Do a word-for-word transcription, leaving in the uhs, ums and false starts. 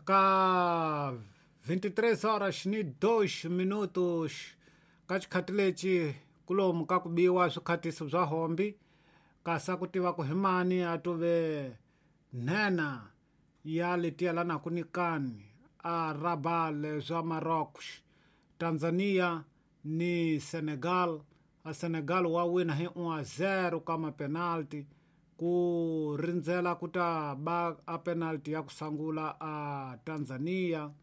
ka vinte e três horas ni dois minutos ka xikhati lexi kulomu ka ku biwa swikhatiso bya hombi kasa ku tiva ku himani a tuve nhena ya letiya lana ku nikani a rabal bya Marocos, Tanzania ni Senegal. A Senegal wa wina hi one a zero ka mapenalti ku rindzela ku ta ba a penalty ya ku sangula a Tanzania